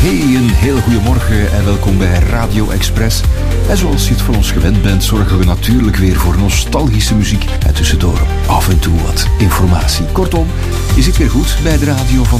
Een hele goede morgen en welkom bij Radio Express. En zoals je het van ons gewend bent, zorgen we natuurlijk weer voor nostalgische muziek en tussendoor af en toe wat informatie. Kortom, je zit weer goed bij de radio van